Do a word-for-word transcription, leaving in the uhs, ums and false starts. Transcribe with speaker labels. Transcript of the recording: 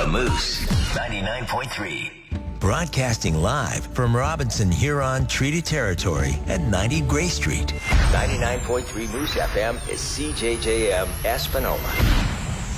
Speaker 1: Moose, ninety-nine point three.
Speaker 2: Broadcasting live from Robinson Huron Treaty Territory at ninety Gray Street. ninety-nine point three Moose F M is C J J M Espanola.